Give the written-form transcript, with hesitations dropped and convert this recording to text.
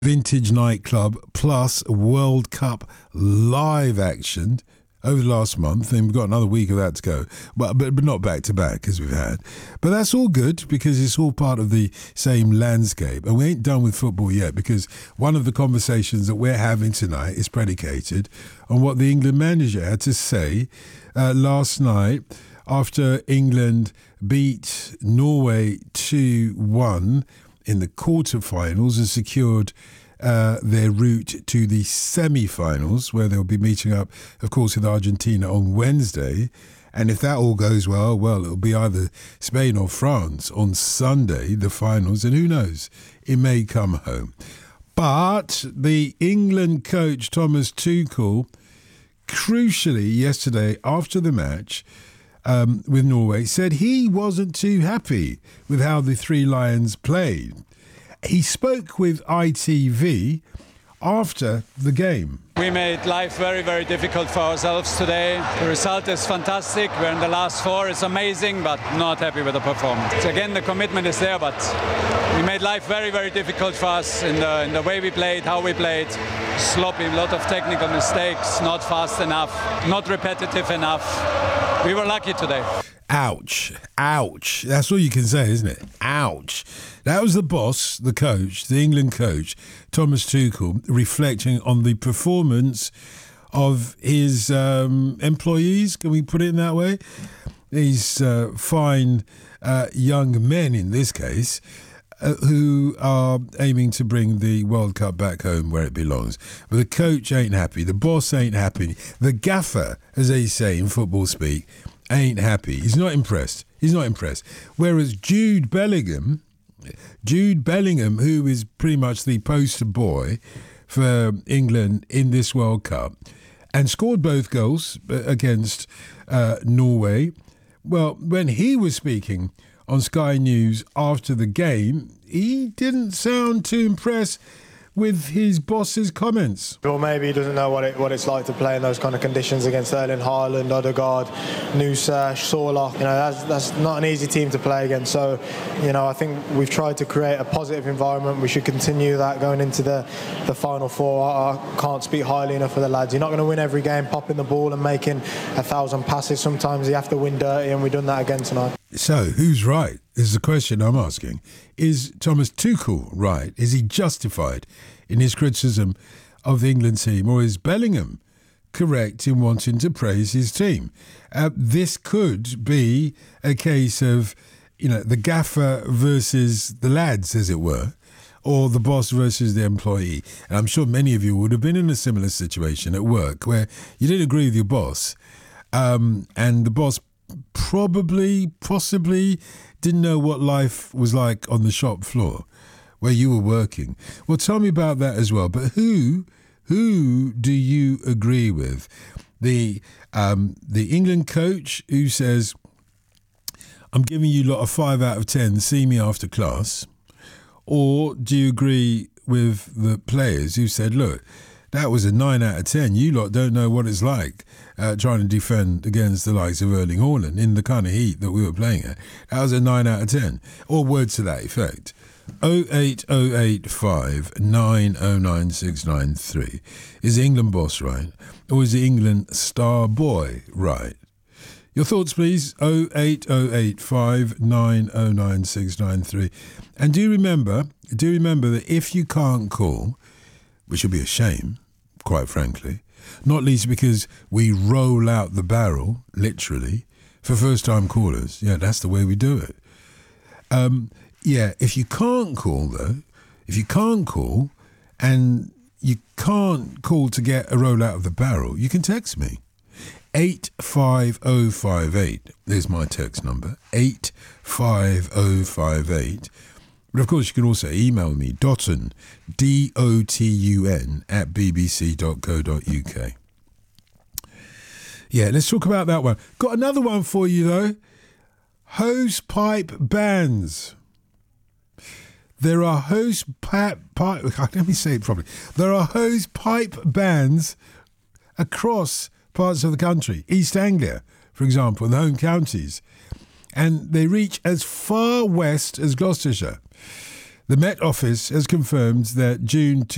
Vintage Nightclub plus World Cup live action over the last month, and we've got another week of that to go, but not back to back as we've had. But that's all good because it's all part of the same landscape, and we ain't done with football yet because one of the conversations that we're having tonight is predicated on what the England manager had to say last night after England beat Norway 2-1 in the quarterfinals and secured their route to the semi-finals, where they'll be meeting up, of course, with Argentina on Wednesday. And if that all goes well, it'll be either Spain or France on Sunday, the finals, and who knows, it may come home. But the England coach, Thomas Tuchel, crucially yesterday after the match with Norway, said he wasn't too happy with how the Three Lions played. He spoke with ITV after the game. We made life very, very difficult for ourselves today. The result is fantastic. We're in the last four. It's amazing, but not happy with the performance. Again, the commitment is there, but we made life very, very difficult for us in the way we played, how we played. Sloppy, a lot of technical mistakes, not fast enough, not repetitive enough. We were lucky today. Ouch. Ouch. That's all you can say, isn't it? Ouch. That was the boss, the coach, the England coach, Thomas Tuchel, reflecting on the performance of his employees. Can we put it in that way? These fine young men, in this case, who are aiming to bring the World Cup back home where it belongs. But the coach ain't happy. The boss ain't happy. The gaffer, as they say in football speak, ain't happy. He's not impressed. Whereas Jude Bellingham, who is pretty much the poster boy for England in this World Cup and scored both goals against Norway, well, when he was speaking on Sky News after the game, he didn't sound too impressed with his boss's comments. Well, maybe he doesn't know what it's like to play in those kind of conditions against Erling Haaland, Odegaard, Nusa, Sola. That's not an easy team to play against. So, I think we've tried to create a positive environment. We should continue that going into the final four. I can't speak highly enough for the lads. You're not going to win every game popping the ball and making 1,000 passes. Sometimes you have to win dirty, and we've done that again tonight. So, who's right is the question I'm asking. Is Thomas Tuchel right? Is he justified in his criticism of the England team? Or is Bellingham correct in wanting to praise his team? This could be a case of, the gaffer versus the lads, as it were, or the boss versus the employee. And I'm sure many of you would have been in a similar situation at work where you didn't agree with your boss, and the boss possibly didn't know what life was like on the shop floor where you were working. Well, tell me about that as well. But who do you agree with? The England coach who says, I'm giving you lot a 5 out of 10, see me after class? Or do you agree with the players who said, look, that was a 9 out of 10. You lot don't know what it's like trying to defend against the likes of Erling Haaland in the kind of heat that we were playing at. That was a 9 out of 10. Or words to that effect. 08085 909 693. Is the England boss right? Or is the England star boy right? Your thoughts, please. 08085 909 693. And do remember that if you can't call, which would be a shame, quite frankly, not least because we roll out the barrel, literally, for first-time callers. Yeah, that's the way we do it. If you can't call, though, and you can't call to get a roll out of the barrel, you can text me. 85058 is my text number, 85058. But of course, you can also email me, Dotun, DOTUN, @bbc.co.uk. Yeah, let's talk about that one. Got another one for you, though. Hosepipe bands. There are let me say it properly. There are hosepipe bands across parts of the country. East Anglia, for example, in the home counties. And they reach as far west as Gloucestershire. The Met Office has confirmed that June